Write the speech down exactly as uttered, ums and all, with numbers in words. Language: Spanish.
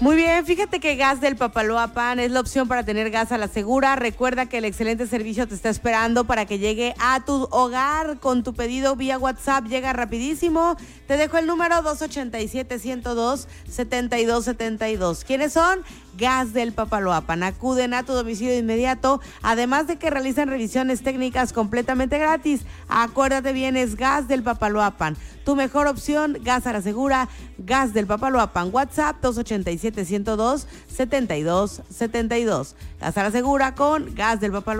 Muy bien, fíjate que Gas del Papaloapan es la opción para tener gas a la segura. Recuerda que el excelente servicio te está esperando para que llegue a tu hogar con tu pedido vía WhatsApp. Llega rapidísimo. Te dejo el número dos ochenta y siete, ciento dos, setenta y dos setenta y dos. ¿Quiénes son? Gas del Papaloapan. Acuden a tu domicilio de inmediato, además de que realizan revisiones técnicas completamente gratis. Acuérdate bien, es Gas del Papaloapan. Tu mejor opción, gas a la segura, Gas del Papaloapan. WhatsApp dos ochenta y siete, ciento dos, setenta y dos setenta y dos. Gas a la segura con Gas del Papaloapan.